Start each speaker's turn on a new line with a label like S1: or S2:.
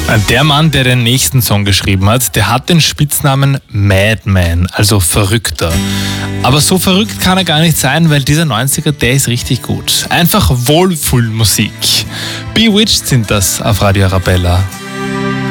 S1: Der Mann, der den nächsten Song geschrieben hat, der hat den Spitznamen Madman, also Verrückter. Aber so verrückt kann er gar nicht sein, weil dieser 90er, der ist richtig gut. Einfach Wohlfühlmusik. Bewitched sind das auf Radio Arabella.